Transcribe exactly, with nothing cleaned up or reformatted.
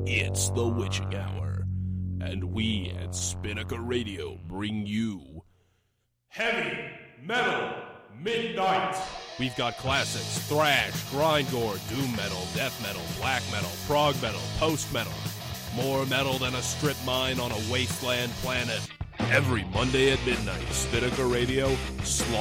It's the witching hour, and we at Spinnaker Radio bring you Heavy Metal Midnight. We've got classics, thrash, grindcore, doom metal, death metal, black metal, prog metal, post metal. More metal than a strip mine on a wasteland planet. Every Monday at midnight, Spinnaker Radio,